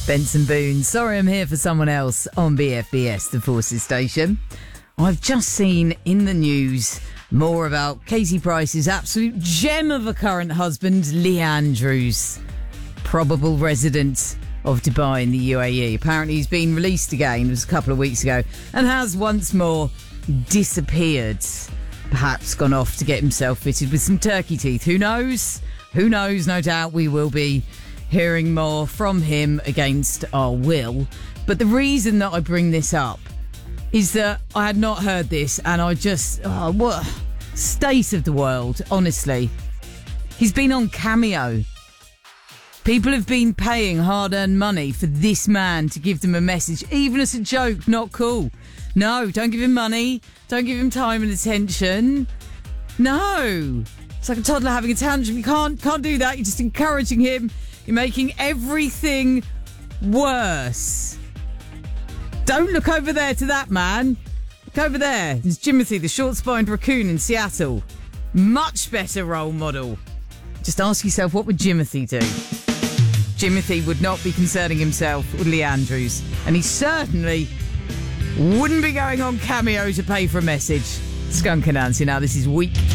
Benson Boone, sorry I'm here for someone else on BFBS, the Forces Station. I've just seen in the news more about Katie Price's absolute gem of a current husband, Lee Andrews, probable resident of Dubai in the UAE. Apparently he's been released again, it was a couple of weeks ago, and has once more disappeared. Perhaps gone off to get himself fitted with some turkey teeth. Who knows? Who knows? No doubt we will be hearing more from him against our will. But the reason that I bring this up is that I had not heard this, and I just... what state of the world, honestly. He's been on Cameo. People have been paying hard-earned money for this man to give them a message, even as a joke. Not cool. No, don't give him money. Don't give him time and attention. No. It's like a toddler having a tantrum. You can't do that. You're just encouraging him. You're making everything worse. Don't look over there to that man. Look over there. There's Jimothy, the short-spined raccoon in Seattle. Much better role model. Just ask yourself, what would Jimothy do? Jimothy would not be concerning himself with Lee Andrews. And he certainly wouldn't be going on Cameo to pay for a message. Skunk Anansi now. This is Weak.